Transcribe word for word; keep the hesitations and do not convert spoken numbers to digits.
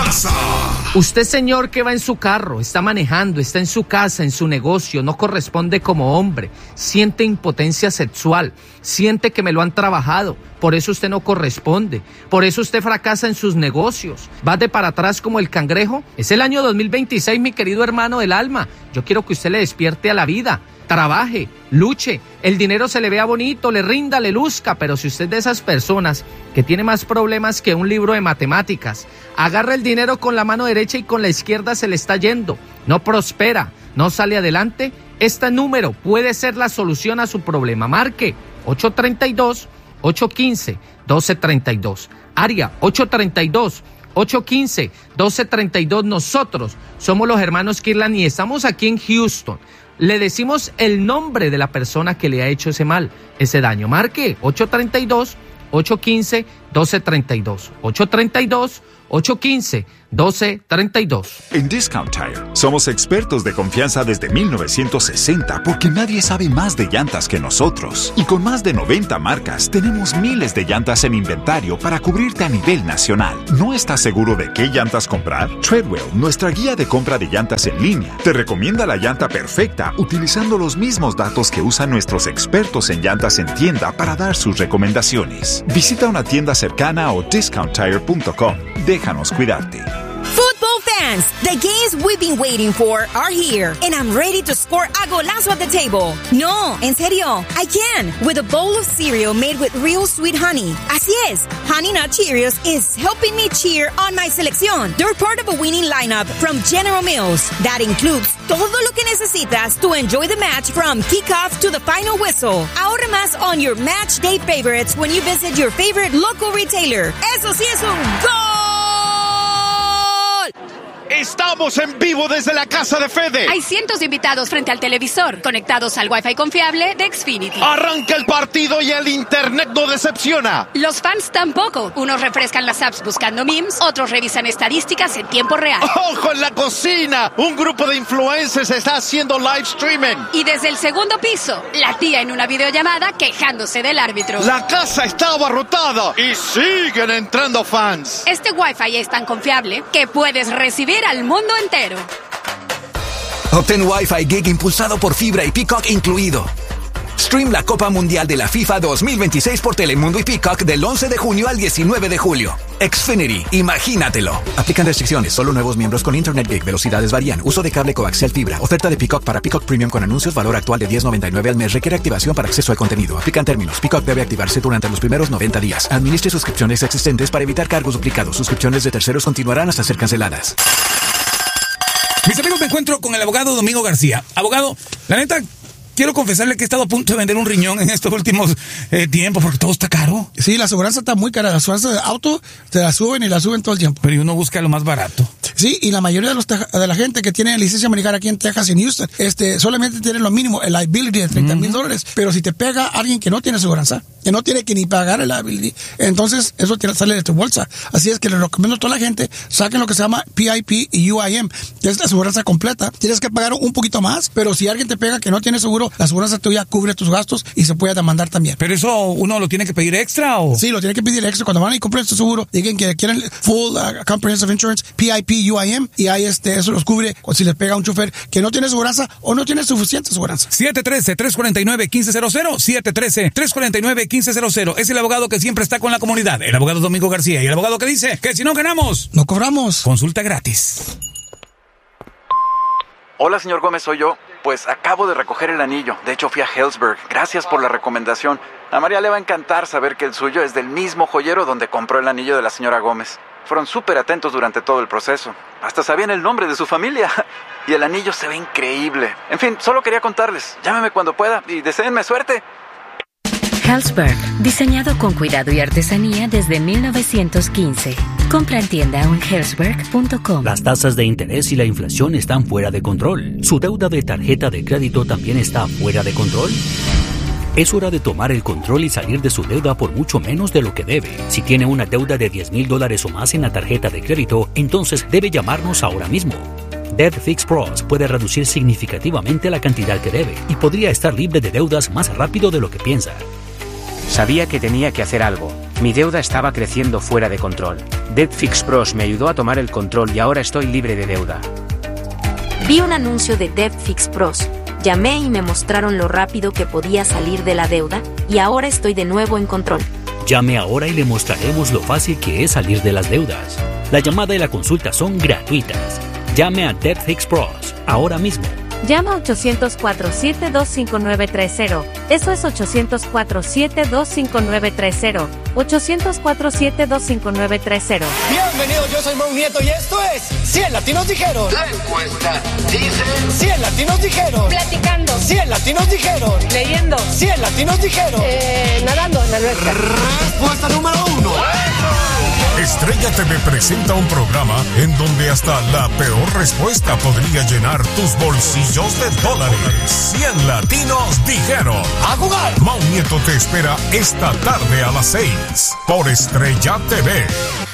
casa. Usted, señor, que va en su carro, está manejando, está en su casa, en su negocio, no corresponde como hombre, siente impotencia sexual, siente que me lo han trabajado, por eso usted no corresponde, por eso usted fracasa en sus negocios, va de para atrás como el cangrejo. Es el año dos mil veintiséis, mi querido hermano del alma, yo quiero que usted le despierte a la vida. Trabaje, luche, el dinero se le vea bonito, le rinda, le luzca, pero si usted es de esas personas que tiene más problemas que un libro de matemáticas, agarra el dinero con la mano derecha y con la izquierda se le está yendo, no prospera, no sale adelante, este número puede ser la solución a su problema. Marque ocho tres dos, ocho uno cinco, uno dos tres dos, área ocho tres dos, ocho uno cinco, uno dos tres dos. Nosotros somos los hermanos Kirlan y estamos aquí en Houston. Le decimos el nombre de la persona que le ha hecho ese mal, ese daño. Marque ocho tres dos, ocho uno cinco, uno dos tres dos. ocho tres dos, ocho uno cinco, uno dos tres dos. En Discount Tire somos expertos de confianza desde mil novecientos sesenta porque nadie sabe más de llantas que nosotros. Y con más de noventa marcas tenemos miles de llantas en inventario para cubrirte a nivel nacional. ¿No estás seguro de qué llantas comprar? Treadwell, nuestra guía de compra de llantas en línea, te recomienda la llanta perfecta utilizando los mismos datos que usan nuestros expertos en llantas en tienda para dar sus recomendaciones. Visita una tienda cercana o discount tire punto com. Déjanos cuidarte. Football fans, the games we've been waiting for are here, and I'm ready to score a golazo at the table. No, en serio, I can, with a bowl of cereal made with real sweet honey. Así es, Honey Nut Cheerios is helping me cheer on my selección. They're part of a winning lineup from General Mills that includes todo lo que necesitas to enjoy the match from kickoff to the final whistle. Ahorra más on your match day favorites when you visit your favorite local retailer. Eso sí es un gol. Estamos en vivo desde la casa de Fede. Hay cientos de invitados frente al televisor, conectados al Wi-Fi confiable de Xfinity. Arranca el partido y el internet no decepciona. Los fans tampoco. Unos refrescan las apps buscando memes, otros revisan estadísticas en tiempo real. ¡Ojo en la cocina! Un grupo de influencers está haciendo live streaming. Y desde el segundo piso, la tía en una videollamada quejándose del árbitro. La casa está abarrotada y siguen entrando fans. Este Wi-Fi es tan confiable que puedes recibir al mundo entero. Obtén Wi-Fi Gig impulsado por fibra y Peacock incluido. Stream la Copa Mundial de la FIFA dos mil veintiséis por Telemundo y Peacock del once de junio al diecinueve de julio. Xfinity, imagínatelo. Aplican restricciones, solo nuevos miembros con Internet Gig, velocidades varían, uso de cable coaxial fibra, oferta de Peacock para Peacock Premium con anuncios, valor actual de diez noventa y nueve al mes, requiere activación para acceso al contenido. Aplican términos, Peacock debe activarse durante los primeros noventa días. Administre suscripciones existentes para evitar cargos duplicados. Suscripciones de terceros continuarán hasta ser canceladas. Mis amigos, me encuentro con el abogado Domingo García. Abogado, la neta, quiero confesarle que he estado a punto de vender un riñón en estos últimos eh, tiempos porque todo está caro. Sí, la aseguranza está muy cara. La aseguranza de auto te la suben y la suben todo el tiempo. Pero uno busca lo más barato. Sí, y la mayoría de, los teja, de la gente que tiene licencia de manejar aquí en Texas y en Houston, este, solamente tienen lo mínimo, el liability de treinta mil dólares. Pero si te pega alguien que no tiene aseguranza, que no tiene que ni pagar el liability, entonces eso te sale de tu bolsa. Así es que les recomiendo a toda la gente, saquen lo que se llama P I P y U I M, que es la aseguranza completa. Tienes que pagar un poquito más, pero si alguien te pega que no tiene seguro, la aseguranza tuya cubre tus gastos y se puede demandar también. ¿Pero eso uno lo tiene que pedir extra o...? Sí, lo tiene que pedir extra. Cuando van y compren su seguro, digan que quieren full uh, comprehensive insurance, P I P, U I M, y ahí este, eso los cubre si les pega a un chofer que no tiene aseguranza o no tiene suficiente aseguranza. siete uno tres, tres cuatro nueve, uno cinco cero cero, siete uno tres, tres cuatro nueve, uno cinco cero cero. Es el abogado que siempre está con la comunidad, el abogado Domingo García, y el abogado que dice que si no ganamos, no cobramos. Consulta gratis. Hola, señor Gómez, soy yo. Pues acabo de recoger el anillo. De hecho, fui a Helzberg. Gracias por la recomendación. A María le va a encantar saber que el suyo es del mismo joyero donde compró el anillo de la señora Gómez. Fueron súper atentos durante todo el proceso. Hasta sabían el nombre de su familia. Y el anillo se ve increíble. En fin, solo quería contarles. Llámeme cuando pueda y deséenme suerte. Helzberg, diseñado con cuidado y artesanía desde mil novecientos quince. Compra en tienda o en helzberg punto com. Las tasas de interés y la inflación están fuera de control. ¿Su deuda de tarjeta de crédito también está fuera de control? Es hora de tomar el control y salir de su deuda por mucho menos de lo que debe. Si tiene una deuda de diez mil dólares o más en la tarjeta de crédito, entonces debe llamarnos ahora mismo. Debt Fix Pros puede reducir significativamente la cantidad que debe y podría estar libre de deudas más rápido de lo que piensa. Sabía que tenía que hacer algo. Mi deuda estaba creciendo fuera de control. DebtFix Pros me ayudó a tomar el control y ahora estoy libre de deuda. Vi un anuncio de DebtFix Pros. Llamé y me mostraron lo rápido que podía salir de la deuda y ahora estoy de nuevo en control. Llame ahora y le mostraremos lo fácil que es salir de las deudas. La llamada y la consulta son gratuitas. Llame a DebtFix Pros ahora mismo. Llama a ochocientos cuatro, siete dos cinco nueve tres cero. Eso es ochocientos cuatro, siete dos cinco nueve tres cero. ochocientos cuatro, siete dos cinco nueve tres cero. Bienvenidos, yo soy Mau Nieto y esto es cien Latinos Dijeron. La encuesta dice... cien Latinos Dijeron. Platicando. cien Latinos Dijeron. Leyendo. cien Latinos Dijeron. Eh, nadando en la alberca. Respuesta número uno. Estrella T V presenta un programa en donde hasta la peor respuesta podría llenar tus bolsillos de dólares. cien Latinos Dijeron. ¡A jugar! Mau Nieto te espera esta tarde a las seis por Estrella T V.